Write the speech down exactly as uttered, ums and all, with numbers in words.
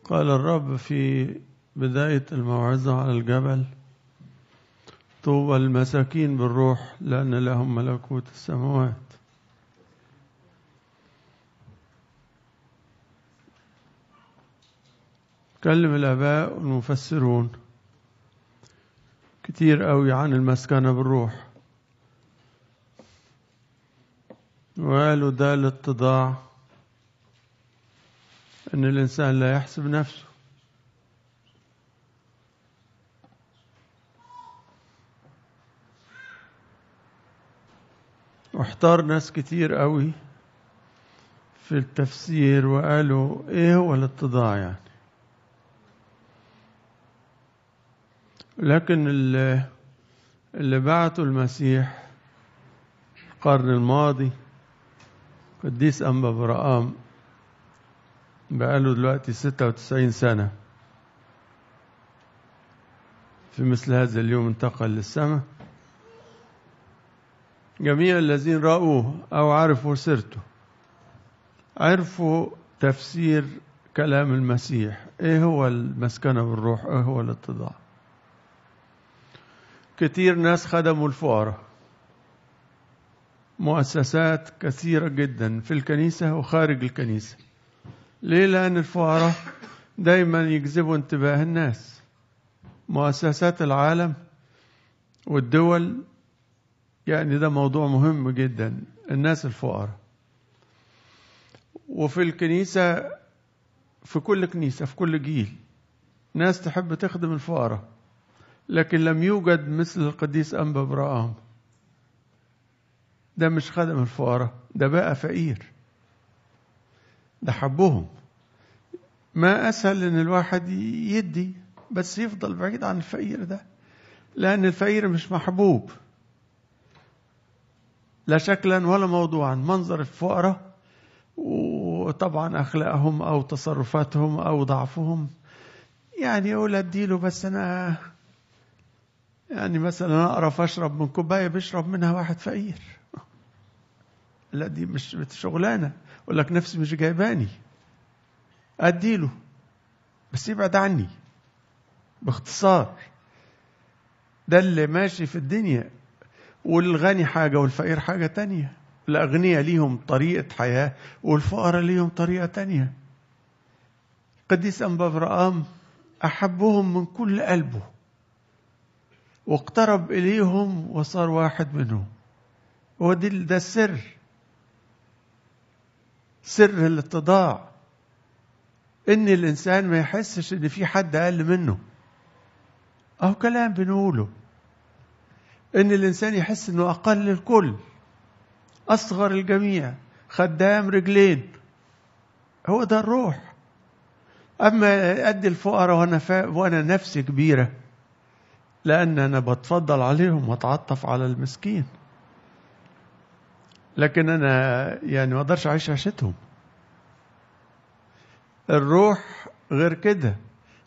قال الرب في بداية الموعظة على الجبل: طوبى المساكين بالروح لأن لهم ملكوت السماوات. تكلم الآباء والمفسرون كتير قوي عن المسكنة بالروح، وقالوا ده الاتضاع، أن الإنسان لا يحسب نفسه، واحتار ناس كتير قوي في التفسير وقالوا ايه هو الاتضاع يعني. لكن اللي, اللي بعته المسيح القرن الماضي قديس أنبا برقام بقاله دلوقتي ستة وتسعين سنة، في مثل هذا اليوم انتقل للسماء. جميع الذين رأوه أو عرفوا سيرته عرفوا تفسير كلام المسيح، ايه هو المسكنة بالروح، ايه هو الاتضاع. كتير ناس خدموا الفقراء، مؤسسات كثيرة جدا في الكنيسة وخارج الكنيسة. ليه؟ لأن الفقراء دايما يجذبوا انتباه الناس. مؤسسات العالم والدول يعني ده موضوع مهم جدا، الناس الفقراء. وفي الكنيسة، في كل كنيسة في كل جيل ناس تحب تخدم الفقراء، لكن لم يوجد مثل القديس أنبا برقام. ده مش خدم الفقراء، ده بقى فقير، ده حبهم. ما أسهل إن الواحد يدي بس يفضل بعيد عن الفقير ده، لأن الفقير مش محبوب لا شكلا ولا موضوعا. منظر الفقراء وطبعا أخلاقهم أو تصرفاتهم أو ضعفهم، يعني أقول أديله بس أنا يعني مثلا أقرف أشرب من كوباية بيشرب منها واحد فقير، لا دي مش شغلانة. أقول لك نفسي مش جايباني، أديله بس يبعد عني. باختصار ده اللي ماشي في الدنيا. والغني حاجة والفقير حاجة تانية. الأغنياء ليهم طريقة حياة والفقراء ليهم طريقة تانية. قديس أنبا برقام أحبهم من كل قلبه واقترب إليهم وصار واحد منهم. هو ده السر، سر الاتضاع، إن الإنسان ما يحسش إن في حد أقل منه. أهو كلام بنقوله، إن الإنسان يحس إنه أقل الكل، أصغر الجميع، خدام رجلين. هو ده الروح. أما أدي الفقراء وأنا, فا... وأنا نفسي كبيرة، لأن أنا بتفضل عليهم وأتعطف على المسكين، لكن أنا يعني ما أقدرش أعيش عيشتهم. الروح غير كده.